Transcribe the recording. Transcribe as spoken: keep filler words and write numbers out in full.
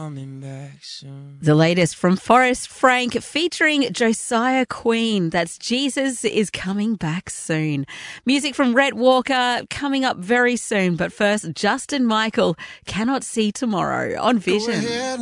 The latest from Forrest Frank featuring Josiah Queen. That's Jesus is Coming Back Soon. Music from Rhett Walker coming up very soon. But first, Justin Michael, Cannot See Tomorrow on Vision.